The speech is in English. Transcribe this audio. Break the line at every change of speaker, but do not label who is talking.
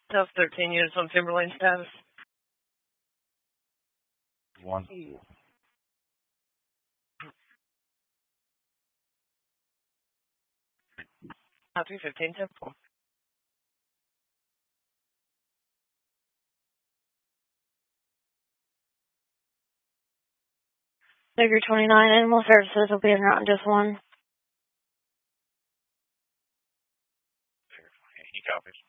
Tough 13 units on Timberlane status.
1.
Not 315 Temple.
Figure 29, Animal Services will be en route in just 1.
He copies.